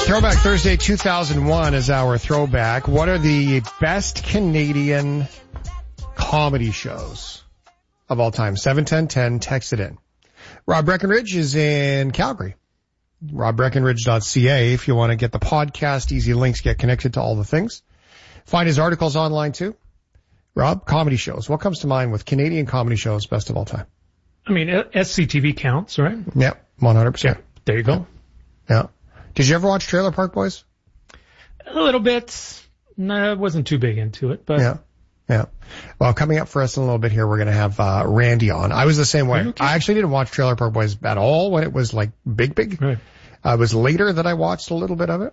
Throwback Thursday 2001 is our throwback. What are the best Canadian comedy shows of all time? 71010, text it in. Rob Breckenridge is in Calgary. RobBreckenridge.ca if you want to get the podcast, easy links, get connected to all the things. Find his articles online too. Rob, comedy shows. What comes to mind with Canadian comedy shows best of all time? I mean, SCTV counts, right? Yeah, 100%. Yeah, there you go. Yeah. Did you ever watch Trailer Park Boys? A little bit. No, I wasn't too big into it, but. Yeah. Well, coming up for us in a little bit here, we're going to have Randy on. I was the same way. Okay. I actually didn't watch Trailer Park Boys at all when it was like big. Right. It was later that I watched a little bit of it.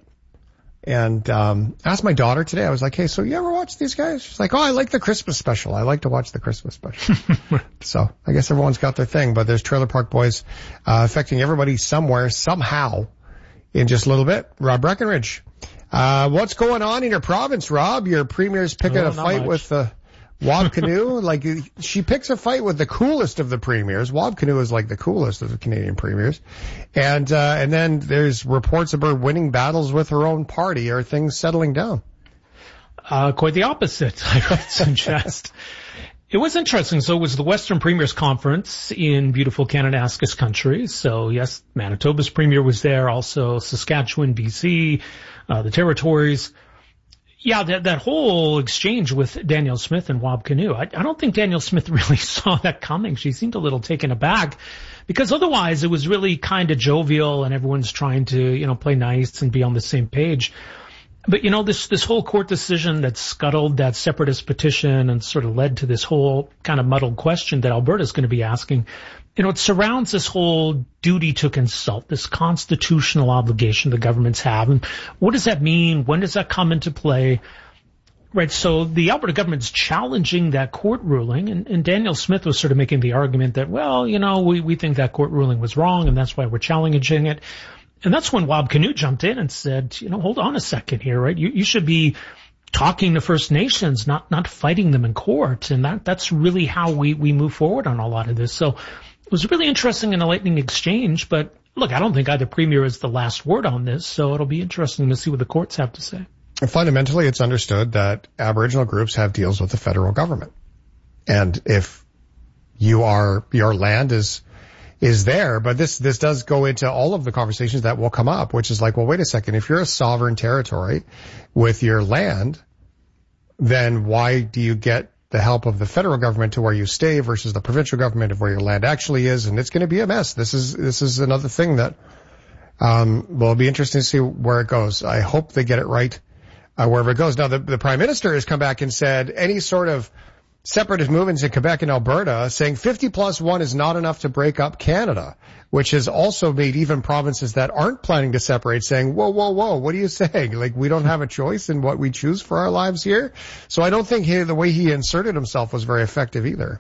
And asked my daughter today, I was like, hey, so you ever watch these guys? She's like, oh, I like the Christmas special. I like to watch the Christmas special. So I guess everyone's got their thing, but there's Trailer Park Boys affecting everybody somewhere, somehow, in just a little bit. Rob Breckenridge. What's going on in your province, Rob? Your premier's picking a fight with Wab Kinew. Like, she picks a fight with the coolest of the premiers. Wab Kinew is like the coolest of the Canadian premiers. And then there's reports of her winning battles with her own party. Are things settling down? Quite the opposite, I would suggest. It was interesting. So it was the Western Premiers Conference in beautiful Kananaskis country. So yes, Manitoba's premier was there, also Saskatchewan, BC, the territories. Yeah, that whole exchange with Danielle Smith and Wab Kinew, I don't think Danielle Smith really saw that coming. She seemed a little taken aback because otherwise it was really kind of jovial and everyone's trying to, play nice and be on the same page. But, this whole court decision that scuttled that separatist petition and sort of led to this whole kind of muddled question that Alberta's going to be asking, it surrounds this whole duty to consult, this constitutional obligation the governments have. And what does that mean? When does that come into play? Right. So the Alberta government's challenging that court ruling. And Danielle Smith was sort of making the argument that, we think that court ruling was wrong and that's why we're challenging it. And that's when Wab Kinew jumped in and said, hold on a second here, right? You should be talking to First Nations, not fighting them in court. And that's really how we move forward on a lot of this. So it was a really interesting and enlightening exchange. But look, I don't think either premier is the last word on this. So it'll be interesting to see what the courts have to say. Fundamentally, it's understood that Aboriginal groups have deals with the federal government. And if your land is there, but this does go into all of the conversations that will come up, which is like, well, wait a second. If you're a sovereign territory with your land, then why do you get the help of the federal government to where you stay versus the provincial government of where your land actually is? And it's going to be a mess. This is another thing that, will be interesting to see where it goes. I hope they get it right, wherever it goes. Now, the Prime Minister has come back and said any sort of separatist movements in Quebec and Alberta saying 50+1 is not enough to break up Canada, which has also made even provinces that aren't planning to separate saying, whoa, what are you saying? Like, we don't have a choice in what we choose for our lives here. So I don't think the way he inserted himself was very effective either.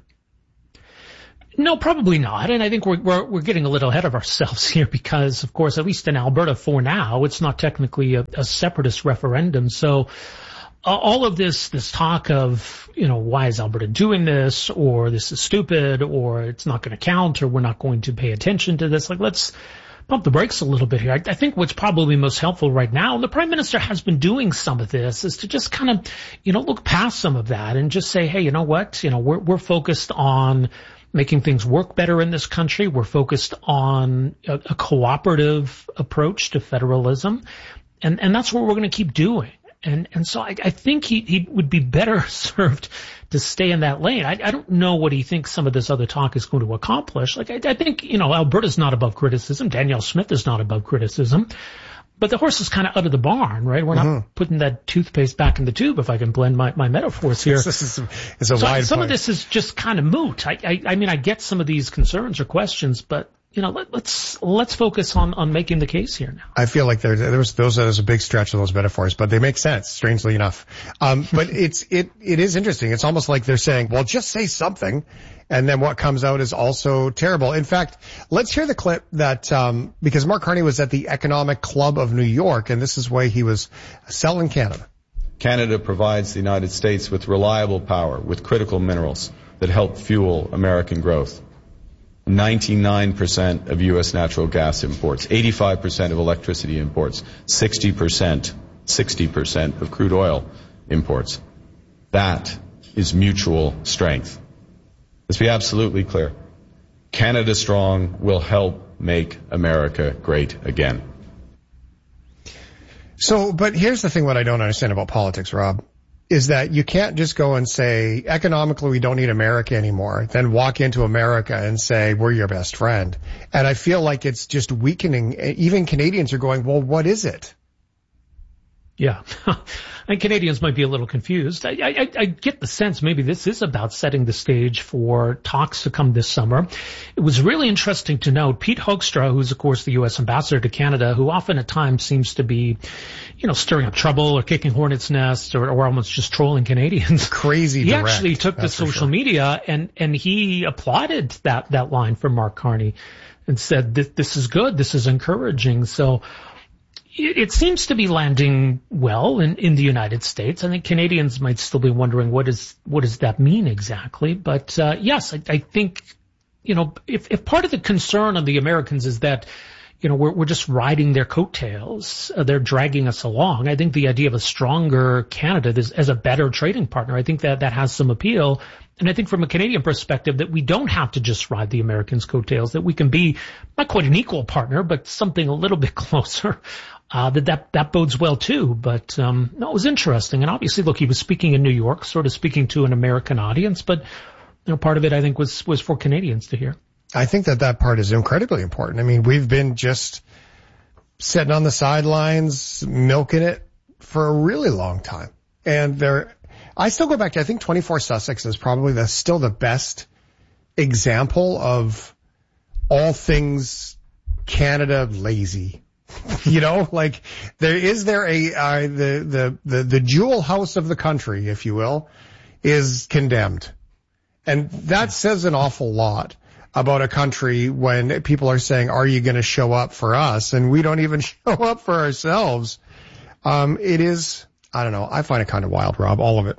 No, probably not. And I think we're getting a little ahead of ourselves here because, of course, at least in Alberta for now, it's not technically a separatist referendum. So all of this talk of, why is Alberta doing this, or this is stupid, or it's not going to count, or we're not going to pay attention to this. Like, let's pump the brakes a little bit here. I think what's probably most helpful right now, and the Prime Minister has been doing some of this, is to just kind of, look past some of that and just say, hey, you know what? We're focused on making things work better in this country. We're focused on a cooperative approach to federalism. And that's what we're going to keep doing. And so I think he would be better served to stay in that lane. I don't know what he thinks some of this other talk is going to accomplish. Like, I think, Alberta's not above criticism. Danielle Smith is not above criticism. But the horse is kind of out of the barn, right? We're not putting that toothpaste back in the tube, if I can blend my metaphors here. Some of this is just kind of moot. I mean, I get some of these concerns or questions, but let's focus on making the case here now. I feel like there's a big stretch of those metaphors, but they make sense, strangely enough. But it is interesting. It's almost like they're saying, well, just say something. And then what comes out is also terrible. In fact, let's hear the clip that, because Mark Carney was at the Economic Club of New York, and this is why he was selling Canada. Canada provides the United States with reliable power, with critical minerals that help fuel American growth. 99% of U.S. natural gas imports, 85% of electricity imports, 60% of crude oil imports. That is mutual strength. Let's be absolutely clear. Canada Strong will help make America great again. So, but here's the thing what I don't understand about politics, Rob, is that you can't just go and say, economically, we don't need America anymore, then walk into America and say, we're your best friend. And I feel like it's just weakening. Even Canadians are going, well, what is it? Yeah. And Canadians might be a little confused. I get the sense maybe this is about setting the stage for talks to come this summer. It was really interesting to note Pete Hoekstra, who's of course the U.S. ambassador to Canada, who often at times seems to be, stirring up trouble or kicking hornets' nests or almost just trolling Canadians. Crazy direct. He actually took to social media and he applauded that line from Mark Carney and said, this is good. This is encouraging. So, it seems to be landing well in the United States. I think Canadians might still be wondering what does that mean exactly. But yes, I think if part of the concern of the Americans is that we're just riding their coattails, they're dragging us along. I think the idea of a stronger Canada as a better trading partner, I think that has some appeal. And I think from a Canadian perspective that we don't have to just ride the Americans' coattails, that we can be not quite an equal partner, but something a little bit closer. That bodes well too. But no, it was interesting. And obviously, look, he was speaking in New York, sort of speaking to an American audience, but part of it I think was for Canadians to hear. I think that part is incredibly important. I mean, we've been just sitting on the sidelines, milking it for a really long time. And I still go back to, I think 24 Sussex is probably still the best example of all things Canada lazy. Like the jewel house of the country, if you will, is condemned. And that says an awful lot about a country when people are saying, are you going to show up for us? And we don't even show up for ourselves. It is, I don't know. I find it kind of wild, Rob, all of it.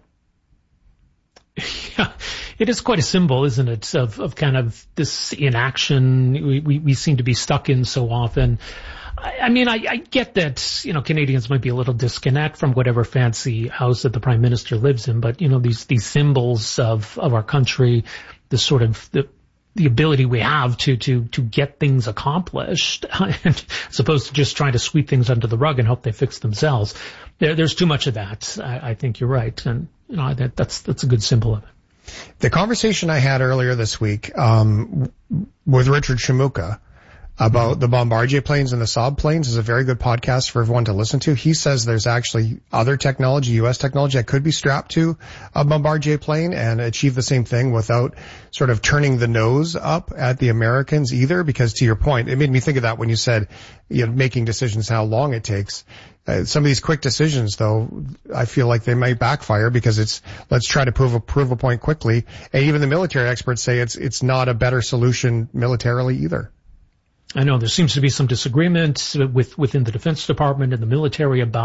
Yeah, it is quite a symbol, isn't it, of kind of this inaction we seem to be stuck in so often. I mean, I get that, Canadians might be a little disconnect from whatever fancy house that the Prime Minister lives in, but, these symbols of our country, the sort of the ability we have to get things accomplished, as opposed to just trying to sweep things under the rug and hope they fix themselves. There's too much of that. I think you're right. And, that's a good symbol of it. The conversation I had earlier this week, with Richard Shamuka, about the Bombardier planes and the Saab planes is a very good podcast for everyone to listen to. He says there's actually other technology, U.S. technology, that could be strapped to a Bombardier plane and achieve the same thing without sort of turning the nose up at the Americans either, because to your point, it made me think of that when you said, making decisions, how long it takes. Some of these quick decisions, though, I feel like they might backfire because let's try to prove a point quickly. And even the military experts say it's not a better solution militarily either. I know there seems to be some disagreement within the Defense Department and the military about